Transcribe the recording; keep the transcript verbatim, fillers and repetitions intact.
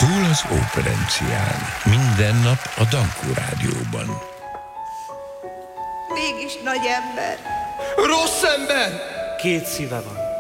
Túl az Óperencián. Minden nap a Dankó Rádióban. Mégis nagy ember. Rossz ember! Két szíve van.